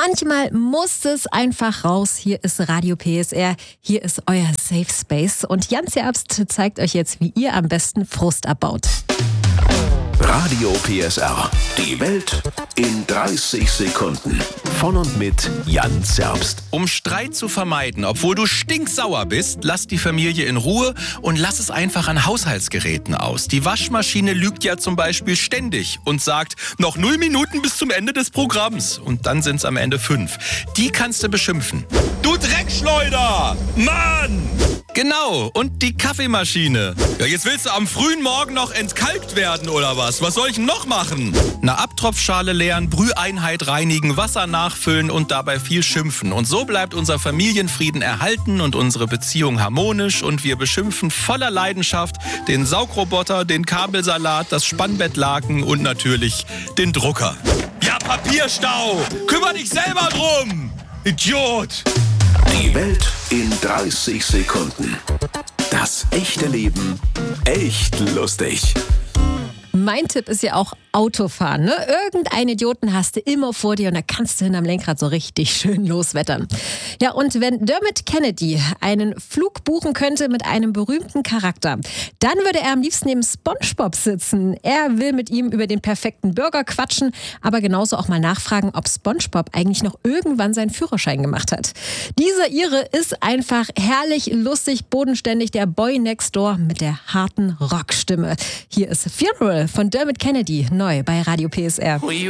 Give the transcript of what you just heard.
Manchmal muss es einfach raus. Hier ist Radio PSR, hier ist euer Safe Space. Und Jan Zerbst zeigt euch jetzt, wie ihr am besten Frust abbaut. Radio PSR. Die Welt in 30 Sekunden. Von und mit Jan Zerbst. Um Streit zu vermeiden, obwohl du stinksauer bist, lass die Familie in Ruhe und lass es einfach an Haushaltsgeräten aus. Die Waschmaschine lügt ja zum Beispiel ständig und sagt, noch 0 Minuten bis zum Ende des Programms. Und dann sind es am Ende 5. Die kannst du beschimpfen. Du Dreckschleuder! Mann! Genau, und die Kaffeemaschine. Ja, jetzt willst du am frühen Morgen noch entkalkt werden, oder was? Was soll ich denn noch machen? Eine Abtropfschale leeren, Brüheinheit reinigen, Wasser nachfüllen und dabei viel schimpfen. Und so bleibt unser Familienfrieden erhalten und unsere Beziehung harmonisch und wir beschimpfen voller Leidenschaft den Saugroboter, den Kabelsalat, das Spannbettlaken und natürlich den Drucker. Ja, Papierstau! Kümmer dich selber drum! Idiot! Die Welt in 30 Sekunden. Das echte Leben echt lustig. Mein Tipp ist ja auch Autofahren. Ne? Irgendeinen Idioten hast du immer vor dir und da kannst du hinterm Lenkrad so richtig schön loswettern. Ja, und wenn Dermot Kennedy einen Flug buchen könnte mit einem berühmten Charakter, dann würde er am liebsten neben SpongeBob sitzen. Er will mit ihm über den perfekten Burger quatschen, aber genauso auch mal nachfragen, ob SpongeBob eigentlich noch irgendwann seinen Führerschein gemacht hat. Dieser Ire ist einfach herrlich, lustig, bodenständig, der Boy Next Door mit der harten Rockstimme. Hier ist Funeral von Dermot Kennedy, neu bei Radio PSR.